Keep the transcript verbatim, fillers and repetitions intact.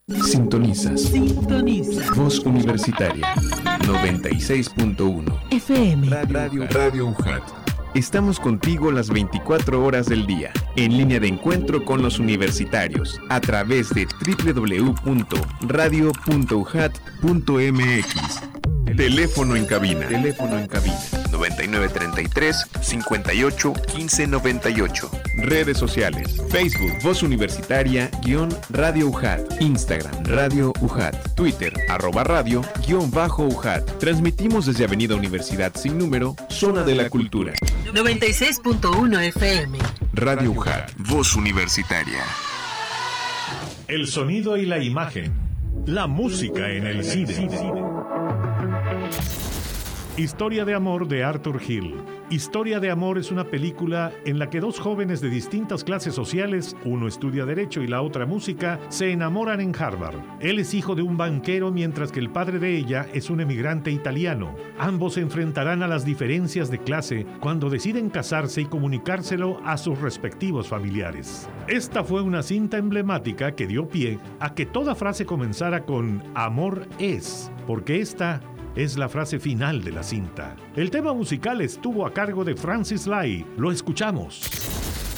Sintonizas. Sintoniza. Voz Universitaria noventa y seis punto uno F M. Radio, Radio U J A T. Estamos contigo las veinticuatro horas del día, en línea de encuentro con los universitarios, a través de doble u doble u doble u punto radio punto u j a t punto m x. Teléfono en cabina. Teléfono en cabina. noventa y nueve treinta y tres, cincuenta y ocho, quince noventa y ocho. Redes sociales. Facebook, Voz Universitaria, guión Radio U J A T. Instagram, Radio U J A T. Twitter, arroba radio, guión bajo U J A T. Transmitimos desde Avenida Universidad Sin Número, Zona de la Cultura. noventa y seis punto uno F M. Radio U J A T. Voz Universitaria. El sonido y la imagen. La música en el cine. Historia de amor de Arthur Hill. Historia de amor es una película en la que dos jóvenes de distintas clases sociales, uno estudia Derecho y la otra música, se enamoran en Harvard. Él es hijo de un banquero mientras que el padre de ella es un emigrante italiano. Ambos se enfrentarán a las diferencias de clase cuando deciden casarse y comunicárselo a sus respectivos familiares. Esta fue una cinta emblemática que dio pie a que toda frase comenzara con "amor es", porque esta es la frase final de la cinta. El tema musical estuvo a cargo de Francis Lai. Lo escuchamos.